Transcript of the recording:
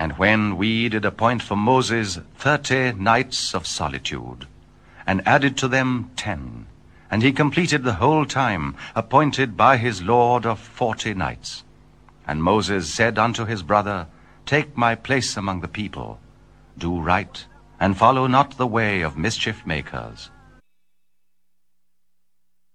And when we did appoint for Moses 30 nights of solitude, and added to them 10, and he completed the whole time appointed by his Lord of 40 nights. And Moses said unto his brother, Take my place among the people, do right, and follow not the way of mischief makers.